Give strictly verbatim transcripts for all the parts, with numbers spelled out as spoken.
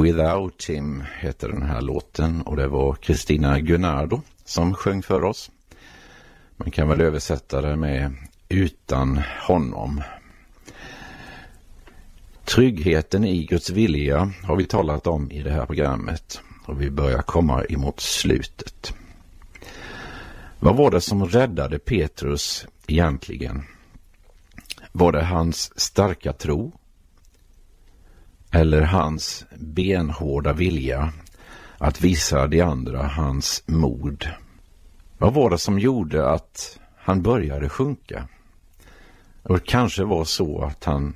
Without Him heter den här låten, och det var Christina Gunnardo som sjöng för oss. Man kan väl översätta det med utan honom. Tryggheten i Guds vilja har vi talat om i det här programmet, och vi börjar komma emot slutet. Vad var det som räddade Petrus egentligen? Var det hans starka tro? Eller hans benhårda vilja att visa de andra hans mod? Vad var det som gjorde att han började sjunka? Och det kanske var så att han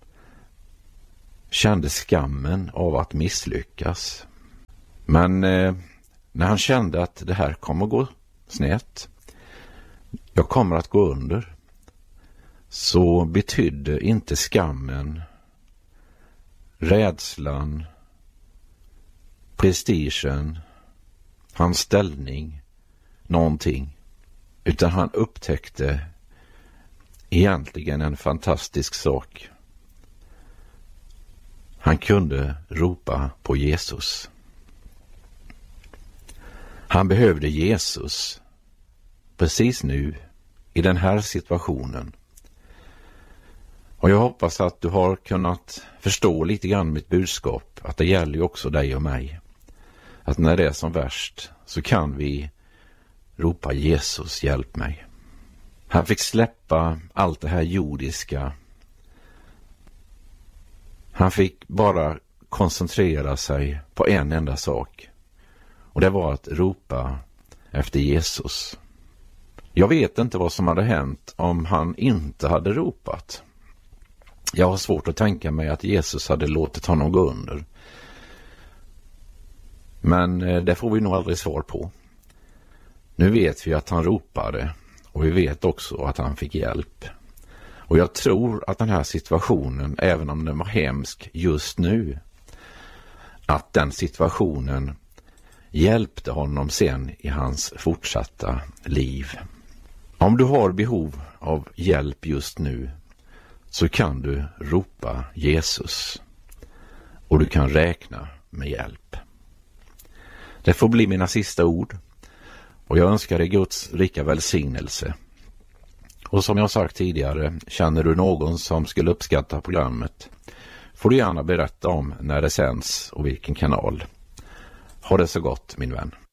kände skammen av att misslyckas. Men eh, när han kände att det här kommer gå snett, jag kommer att gå under, så betydde inte skammen, rädslan, prestigen, hans ställning någonting, utan han upptäckte egentligen en fantastisk sak. Han kunde ropa på Jesus. Han behövde Jesus precis nu i den här situationen. Och jag hoppas att du har kunnat förstå lite grann mitt budskap, att det gäller ju också dig och mig. Att när det är som värst så kan vi ropa Jesus, hjälp mig. Han fick släppa allt det här jordiska. Han fick bara koncentrera sig på en enda sak. Och det var att ropa efter Jesus. Jag vet inte vad som hade hänt om han inte hade ropat. Jag har svårt att tänka mig att Jesus hade låtit honom gå under. Men det får vi nog aldrig svar på. Nu vet vi att han ropade, och vi vet också att han fick hjälp. Och jag tror att den här situationen, även om den var hemsk just nu, att den situationen hjälpte honom sen i hans fortsatta liv. Om du har behov av hjälp just nu, så kan du ropa Jesus, och du kan räkna med hjälp. Det får bli mina sista ord, och jag önskar dig Guds rika välsignelse. Och som jag sagt tidigare, känner du någon som skulle uppskatta programmet, får du gärna berätta om när det sänds och vilken kanal. Ha det så gott, min vän.